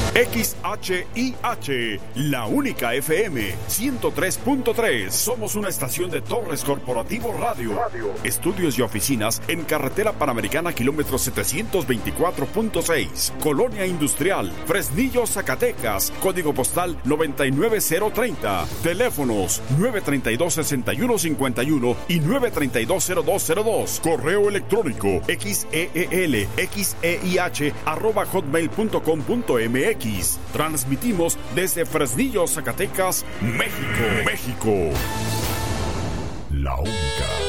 XHIH, la única FM 103.3. Somos una estación de Torres Corporativo Radio. Estudios y oficinas en Carretera Panamericana, kilómetro 724.6. Colonia Industrial, Fresnillo, Zacatecas. Código postal 99030. Teléfonos 932-6151 y 932-0202. Correo electrónico xeelxeih@hotmail.com.mx. Transmitimos desde Fresnillo, Zacatecas, México. La única.